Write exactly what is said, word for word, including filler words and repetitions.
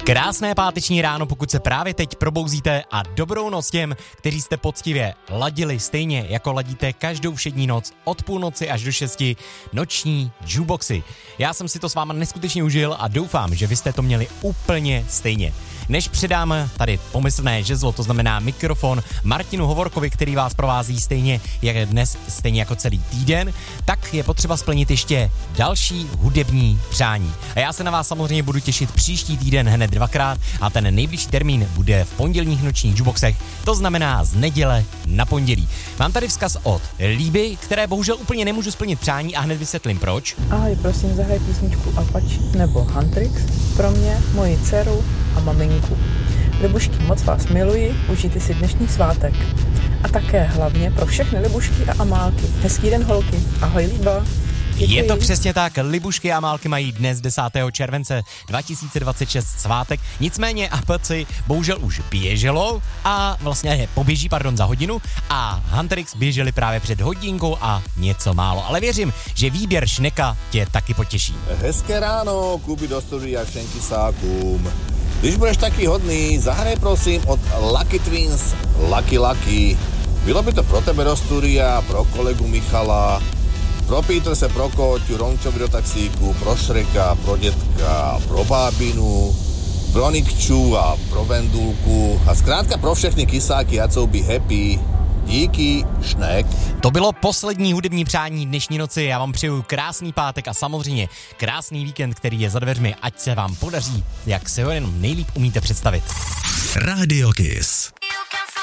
Krásné páteční ráno, pokud se právě teď probouzíte, a dobrou noc těm, kteří jste poctivě ladili stejně, jako ladíte každou všední noc od půlnoci až do šesti noční jukeboxy. Já jsem si to s váma neskutečně užil a doufám, že vy jste to měli úplně stejně. Než předám tady pomyslné žezlo, to znamená mikrofon, Martinu Hovorkovi, který vás provází stejně jak dnes, stejně jako celý týden, tak je potřeba splnit ještě další hudební přání. A já se na vás samozřejmě budu těšit příští týden hned dvakrát a ten nejbližší termín bude v pondělních nočních jukeboxech, to znamená z neděle na pondělí. Mám tady vzkaz od Líby, které bohužel úplně nemůžu splnit přání a hned vysvětlím proč. Ahoj, prosím, zahraj písničku Apache nebo Huntrix pro mě, moji dceru a maminku. Libušky, moc vás miluji, užijte si dnešní svátek. A také hlavně pro všechny Libušky a Amálky. Hezký den, holky. Ahoj, Líba. Děkuji. Je to přesně tak, Libušky a Amálky mají dnes desátého července dva tisíce dvacet šest svátek, nicméně Apache bohužel už běželo a vlastně poběží, pardon, za hodinu a Huntrix běželi právě před hodinkou a něco málo, ale věřím, že výběr Šneka tě taky potěší. Hezké ráno, Kuby do studia všem kysákům. Když budeš taký hodný, zahraj prosím od Lucky Twins Lucky Lucky. Bylo by to pro tebe do studia, pro kolegu Michala, pro Peterse, pro Kóťu, Rončovi do taxíku, pro Šreka, pro detka, pro bábinu, pro Nikču a pro Vendulku a zkrátka pro všechny kysáky, ať jsou by happy. Díky, Šnek. To bylo poslední hudební přání dnešní noci. Já vám přeju krásný pátek a samozřejmě krásný víkend, který je za dveřmi, ať se vám podaří, jak se ho jenom nejlíp umíte představit. Radio Kiss.